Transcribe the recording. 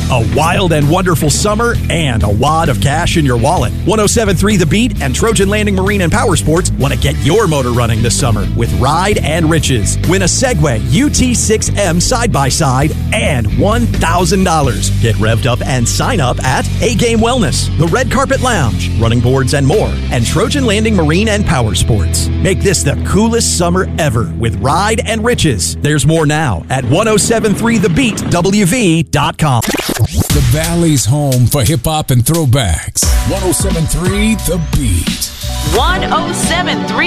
A wild and wonderful summer and a wad of cash in your wallet. 107.3 The Beat and Trojan Landing Marine and Power Sports want to get your motor running this summer with Ride and Riches. Win a Segway UT6M side-by-side and $1,000. Get revved up and sign up at A-Game Wellness, the Red Carpet Lounge, Running Boards and more, and Trojan Landing Marine and Power Sports. Make this the coolest summer ever with Ride and Riches. There's more now at 1073thebeatwv.com. The Valley's home for hip-hop and throwbacks. 107.3 The Beat. 107.3